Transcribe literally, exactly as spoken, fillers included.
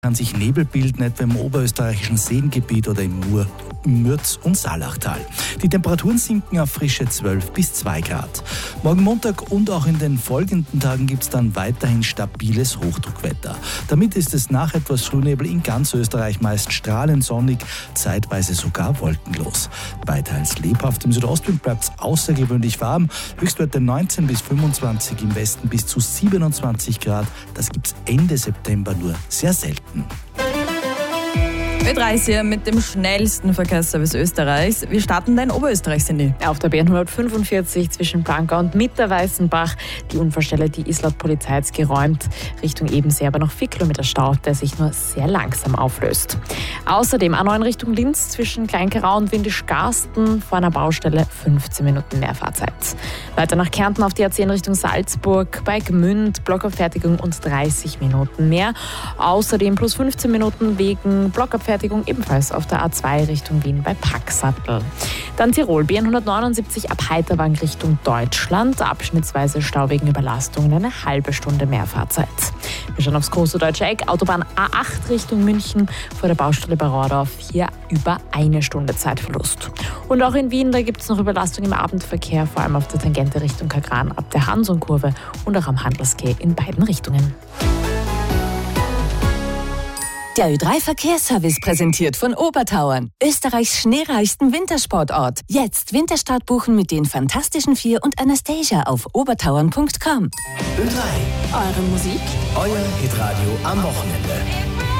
kann sich Nebel bilden, etwa im oberösterreichischen Seengebiet oder im Mur, Mürz- und Saalachtal. Die Temperaturen sinken auf frische zwölf bis zwei Grad. Morgen Montag und auch in den folgenden Tagen gibt es dann weiterhin stabiles Hochdruckwetter. Damit ist es nach etwas Frühnebel in ganz Österreich meist strahlend sonnig, zeitweise sogar wolkenlos. Weiterhin lebhaft im Südostwind bleibt es außergewöhnlich warm. Höchstwerte neunzehn bis fünfundzwanzig, im Westen bis zu siebenundzwanzig Grad. Das gibt es Ende September nur sehr selten. Ö drei ist hier mit dem schnellsten Verkehrsservice Österreichs. Wir starten da in Oberösterreich, Cindy. Auf der B N hundertfünfundvierzig zwischen Blanka und Mitterweißenbach. Die Unfallstelle, die ist laut Polizei jetzt geräumt. Richtung Ebensee aber noch vier Kilometer Stau, der sich nur sehr langsam auflöst. Außerdem A neun Richtung Linz zwischen Kleinkerau und Windisch-Garsten vor einer Baustelle fünfzehn Minuten mehr Fahrzeit. Weiter nach Kärnten auf die A zehn Richtung Salzburg, bei Gmünd Blockabfertigung und dreißig Minuten mehr. Außerdem plus fünfzehn Minuten wegen Blockabfertigung ebenfalls auf der A zwei Richtung Wien bei Packsattel. Dann Tirol, B N hundertneunundsiebzig ab Heiterwang Richtung Deutschland. Abschnittsweise Stau wegen Überlastung, eine halbe Stunde mehr Fahrzeit. Wir schauen aufs große deutsche Eck. Autobahn A acht Richtung München vor der Baustelle bei Rodorf. Hier über eine Stunde Zeitverlust. Und auch in Wien, da gibt es noch Überlastung im Abendverkehr, vor allem auf der Tangente Richtung Kagran ab der Hansonkurve und auch am Handelsquai in beiden Richtungen. Der Ö drei Verkehrsservice präsentiert von Obertauern, Österreichs schneereichsten Wintersportort. Jetzt Winterstart buchen mit den Fantastischen Vier und Anastasia auf obertauern punkt com. Ö drei. Eure Musik, euer Hitradio am Wochenende.